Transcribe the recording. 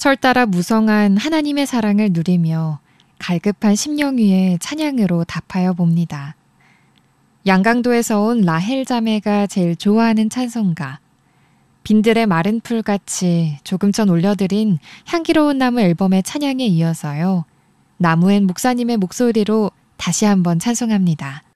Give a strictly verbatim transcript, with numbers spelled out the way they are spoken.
철따라 무성한 하나님의 사랑을 누리며 갈급한 심령 위에 찬양으로 답하여 봅니다. 양강도에서 온 라헬 자매가 제일 좋아하는 찬송가, 빈들의 마른 풀같이 조금 전 올려드린 향기로운 나무 앨범의 찬양에 이어서요. 나무엔 목사님의 목소리로 다시 한번 찬송합니다.